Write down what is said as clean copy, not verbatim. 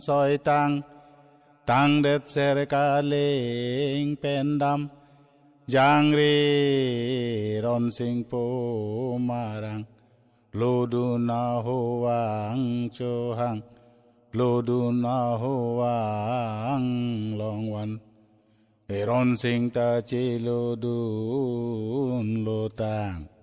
soi tăng đất ser ca lên pen đam giang re ron sing po marang lô đu na ho ang cho hang lô đu na ho ang long wan ron sing ta chi lô đu lô tang